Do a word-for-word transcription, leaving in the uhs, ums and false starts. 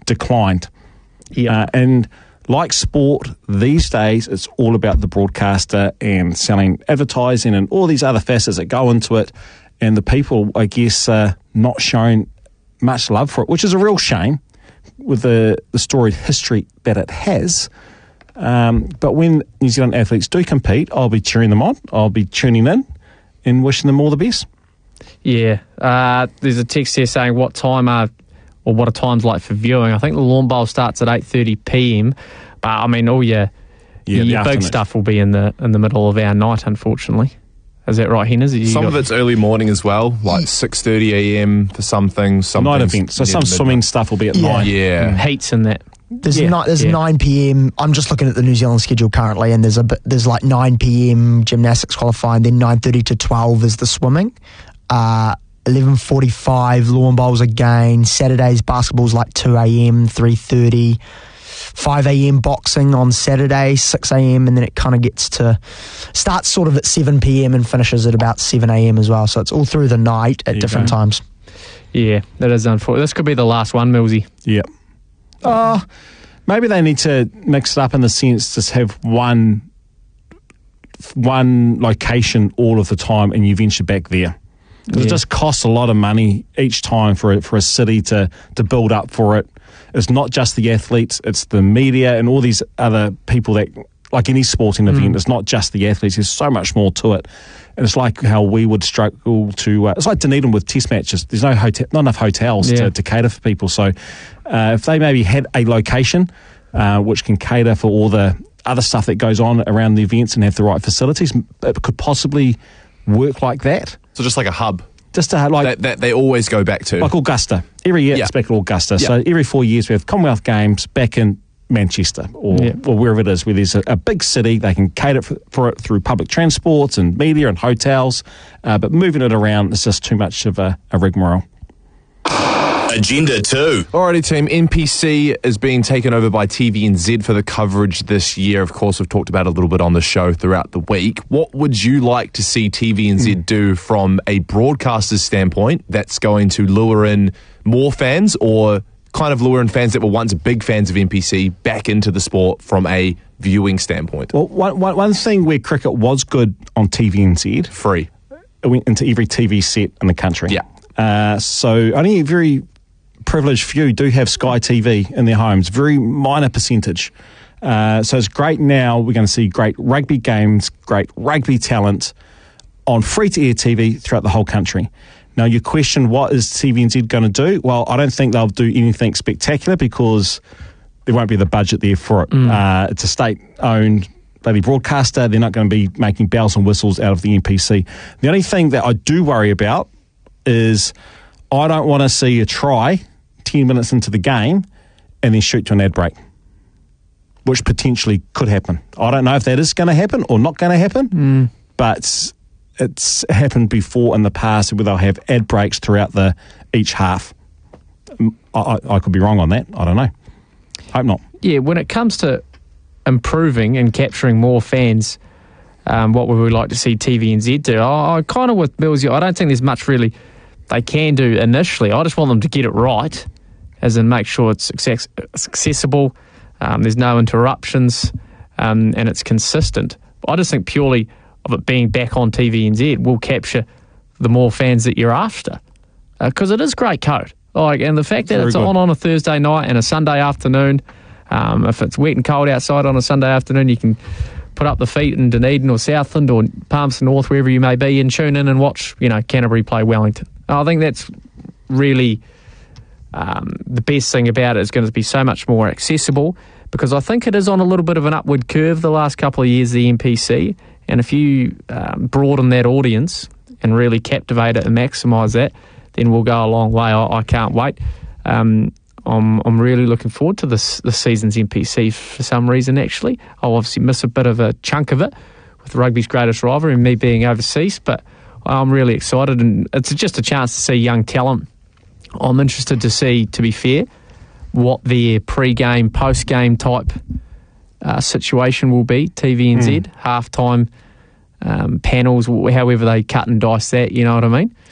declined. Yeah. Uh, and like sport, these days it's all about the broadcaster and selling advertising and all these other facets that go into it. And the people, I guess, uh, not showing much love for it, which is a real shame with the, the storied history that it has. Um, but when New Zealand athletes do compete, I'll be cheering them on. I'll be tuning in and wishing them all the best. Yeah. Uh, there's a text here saying what time are, or what are times like for viewing. I think the Lawn Bowl starts at eight thirty p.m. But, I mean, all your, Yeah, your the big afternoon. stuff will be in the in the middle of our night, unfortunately. Is that right, Henners? You Some got- of it's early morning as well, like six thirty a.m. for some things. Some Night things events. So near some midnight. swimming stuff will be at Yeah. nine. Yeah. heats in that. There's Yeah, ni- there's yeah. nine p.m. I'm just looking at the New Zealand schedule currently, and there's a bit, there's like nine p.m. gymnastics qualifying, then nine thirty to twelve is the swimming. Uh, eleven forty-five lawn bowls again. Saturdays basketball's like two a.m., three thirty. five a.m. boxing on Saturday, six a.m. and then it kind of gets to starts sort of at seven p.m. and finishes at about seven a.m. as well. So it's all through the night at you different go. times. Yeah, that is unfortunate. This could be the last one, Millsy. Yeah. Uh, maybe they need to mix it up in the sense just have one one location all of the time and you venture back there. 'Cause Yeah. It just costs a lot of money each time for a, for a city to, to build up for it. It's not just the athletes, it's the media and all these other people that, like any sporting event, it's not just the athletes, there's so much more to it. And it's like how we would struggle to, uh, it's like Dunedin with test matches. There's no hotel, not enough hotels Yeah. to, to cater for people. So uh, if they maybe had a location uh, which can cater for all the other stuff that goes on around the events and have the right facilities, it could possibly work like that. So just like a hub Just to have like that, that they always go back to. like Augusta. Every year Yeah. it's back at Augusta. Yeah. So every four years we have Commonwealth Games back in Manchester or, Yeah. or wherever it is, where there's a, a big city. They can cater for, for it through public transport and media and hotels. Uh, but moving it around is just too much of a, a rigmarole. Agenda two. Alrighty, team. N P C is being taken over by T V N Z for the coverage this year. Of course, we've talked about it a little bit on the show throughout the week. What would you like to see T V N Z do from a broadcaster's standpoint that's going to lure in more fans, or kind of lure in fans that were once big fans of N P C back into the sport from a viewing standpoint? Well, one, one, one thing where cricket was good on T V N Z, Free. it went into every T V set in the country. Yeah. Uh, so only a very privileged few do have Sky T V in their homes, very minor percentage. Uh, so it's great now. We're going to see great rugby games, great rugby talent on free-to-air T V throughout the whole country. Now, your question, what is T V N Z going to do? Well, I don't think they'll do anything spectacular because there won't be the budget there for it. Mm. Uh, it's a state-owned bloody broadcaster. They're not going to be making bells and whistles out of the N P C. The only thing that I do worry about is I don't want to see a try ten minutes into the game and then shoot to an ad break, which potentially could happen. I don't know if that is going to happen or not going to happen, Mm. but it's happened before in the past where they'll have ad breaks throughout the each half. I, I, I could be wrong on that. I don't know. Hope not. Yeah, when it comes to improving and capturing more fans, um, what would we like to see T V N Z do? I, I kind of with Millsy, I don't think there's much really they can do initially. I just want them to get it right, as in make sure it's access- it's accessible, um, there's no interruptions, um, and it's consistent. I just think purely of it being back on T V N Z will capture the more fans that you're after, because uh, it is great code. Like, and the fact that Very it's good. on on a Thursday night and a Sunday afternoon, um, if it's wet and cold outside on a Sunday afternoon, you can put up the feet in Dunedin or Southland or Palmerston North, wherever you may be, and tune in and watch, you know, Canterbury play Wellington. I think that's really um, the best thing about it is going to be so much more accessible, because I think it is on a little bit of an upward curve the last couple of years, the N P C, and if you um, broaden that audience and really captivate it and maximise that, then we'll go a long way. I, I can't wait. Um, I'm, I'm really looking forward to this this season's N P C for some reason, actually. I'll obviously miss a bit of a chunk of it with rugby's greatest rivalry and me being overseas, but I'm really excited, and it's just a chance to see young talent. I'm interested to see, to be fair, what their pre-game, post-game type uh, situation will be. T V N Z, Mm. half-time um, panels, however they cut and dice that, you know what I mean?